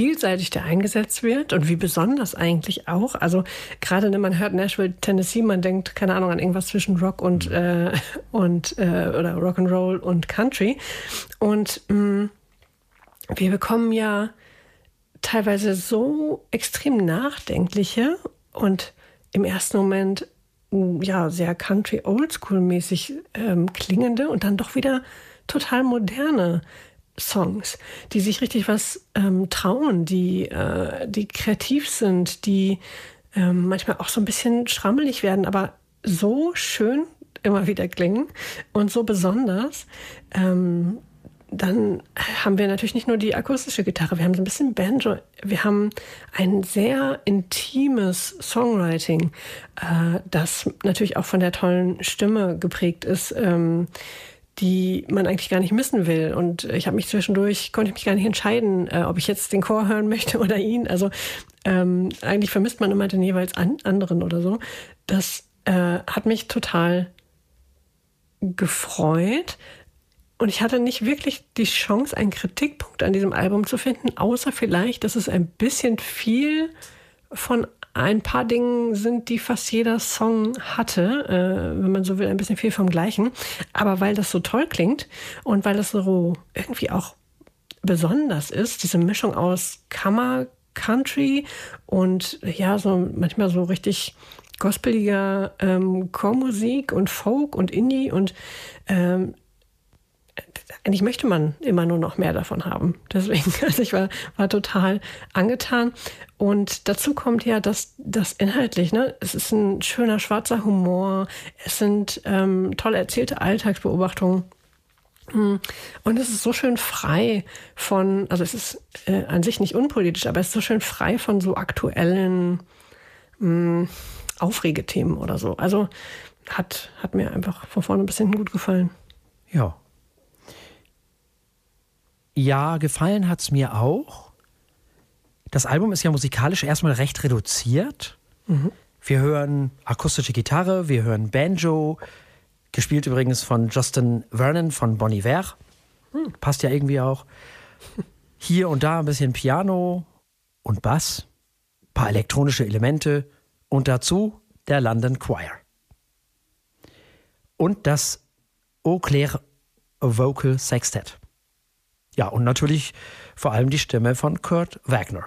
vielseitig der eingesetzt wird und wie besonders eigentlich auch. Also gerade, wenn man hört Nashville, Tennessee, man denkt, keine Ahnung, an irgendwas zwischen Rock und oder Rock'n'Roll und Country. Und wir bekommen ja teilweise so extrem nachdenkliche und im ersten Moment ja sehr Country-Oldschool-mäßig klingende und dann doch wieder total moderne Songs, die sich richtig was trauen, die kreativ sind, die manchmal auch so ein bisschen schrammelig werden, aber so schön immer wieder klingen und so besonders. Dann haben wir natürlich nicht nur die akustische Gitarre, wir haben so ein bisschen Banjo, wir haben ein sehr intimes Songwriting, das natürlich auch von der tollen Stimme geprägt ist, die man eigentlich gar nicht missen will. Und ich habe mich konnte ich mich gar nicht entscheiden, ob ich jetzt den Chor hören möchte oder ihn. Also eigentlich vermisst man immer den jeweils anderen oder so. Das hat mich total gefreut. Und ich hatte nicht wirklich die Chance, einen Kritikpunkt an diesem Album zu finden, außer vielleicht, dass es ein bisschen viel von ein paar Dingen sind, die fast jeder Song hatte, wenn man so will, ein bisschen viel vom Gleichen. Aber weil das so toll klingt und weil das so irgendwie auch besonders ist, diese Mischung aus Kammer, Country und ja, so manchmal so richtig gospeliger Chormusik und Folk und Indie und eigentlich möchte man immer nur noch mehr davon haben. Deswegen, also ich war total angetan. Und dazu kommt ja das inhaltlich, ne? Es ist ein schöner schwarzer Humor, es sind toll erzählte Alltagsbeobachtungen. Und es ist so schön frei von, also es ist an sich nicht unpolitisch, aber es ist so schön frei von so aktuellen Aufregethemen oder so. Also hat mir einfach von vorne bis hinten gut gefallen. Ja. Ja, gefallen hat es mir auch. Das Album ist ja musikalisch erstmal recht reduziert. Mhm. Wir hören akustische Gitarre, wir hören Banjo, gespielt übrigens von Justin Vernon von Bon Iver. Passt ja irgendwie auch. Hier und da ein bisschen Piano und Bass, ein paar elektronische Elemente und dazu der London Choir. Und das Eau Claire Vocal Sextet. Ja, und natürlich vor allem die Stimme von Kurt Wagner,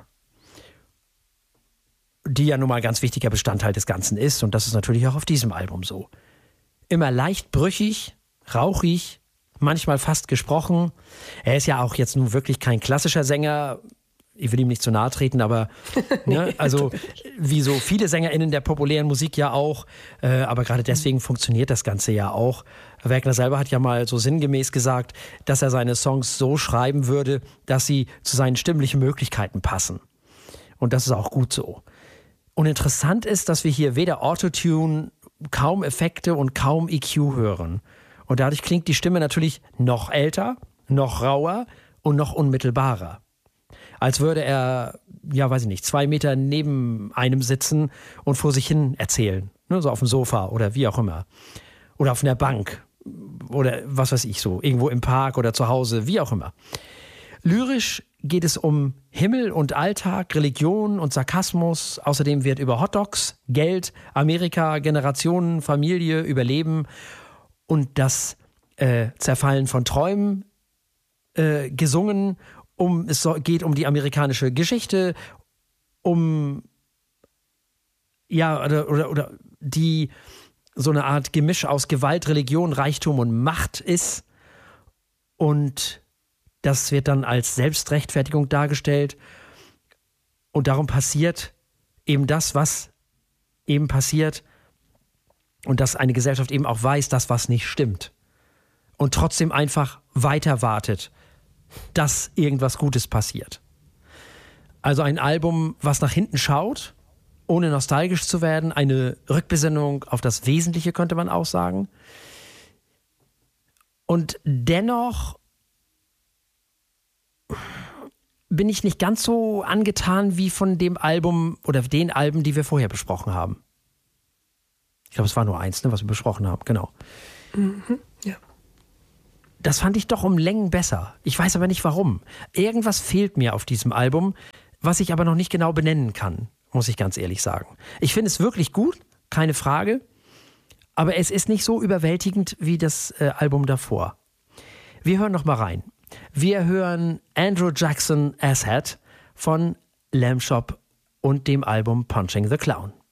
die ja nun mal ein ganz wichtiger Bestandteil des Ganzen ist. Und das ist natürlich auch auf diesem Album so. Immer leicht brüchig, rauchig, manchmal fast gesprochen. Er ist ja auch jetzt nun wirklich kein klassischer Sänger. Ich will ihm nicht zu nahe treten, aber ne, also wie so viele SängerInnen der populären Musik ja auch, aber gerade deswegen funktioniert das Ganze ja auch. Wagner selber hat ja mal so sinngemäß gesagt, dass er seine Songs so schreiben würde, dass sie zu seinen stimmlichen Möglichkeiten passen. Und das ist auch gut so. Und interessant ist, dass wir hier weder Autotune, kaum Effekte und kaum EQ hören. Und dadurch klingt die Stimme natürlich noch älter, noch rauer und noch unmittelbarer. Als würde er, ja weiß ich nicht, 2 Meter neben einem sitzen und vor sich hin erzählen. Ne, so auf dem Sofa oder wie auch immer. Oder auf einer Bank. Oder was weiß ich so. Irgendwo im Park oder zu Hause, wie auch immer. Lyrisch geht es um Himmel und Alltag, Religion und Sarkasmus. Außerdem wird über Hotdogs, Geld, Amerika, Generationen, Familie, Überleben und das Zerfallen von Träumen gesungen. Es geht um die amerikanische Geschichte, um ja oder die so eine Art Gemisch aus Gewalt, Religion, Reichtum und Macht ist. Und das wird dann als Selbstrechtfertigung dargestellt. Und darum passiert eben das, was eben passiert. Und dass eine Gesellschaft eben auch weiß, dass was nicht stimmt. Und trotzdem einfach weiter wartet, dass irgendwas Gutes passiert. Also ein Album, was nach hinten schaut, ohne nostalgisch zu werden. Eine Rückbesinnung auf das Wesentliche, könnte man auch sagen. Und dennoch bin ich nicht ganz so angetan wie von dem Album oder den Alben, die wir vorher besprochen haben. Ich glaube, es war nur eins, ne, was wir besprochen haben, genau. Mhm, ja. das fand ich doch um Längen besser. Ich weiß aber nicht warum. Irgendwas fehlt mir auf diesem Album, was ich aber noch nicht genau benennen kann, muss ich ganz ehrlich sagen. Ich finde es wirklich gut, keine Frage, aber es ist nicht so überwältigend wie das Album davor. Wir hören noch mal rein. Wir hören Andrew Jackson Asshead von Lamb Shop und dem Album Punching the Clown.